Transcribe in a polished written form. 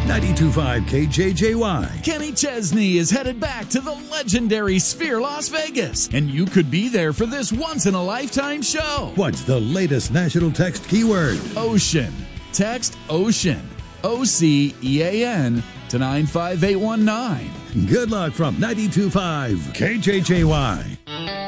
92.5 KJJY. Kenny Chesney is headed back to the legendary Sphere Las Vegas, and you could be there for this once-in-a-lifetime show. What's the latest national text keyword? Ocean. Text OCEAN. OCEAN to 95819. Good luck from 92.5 KJJY.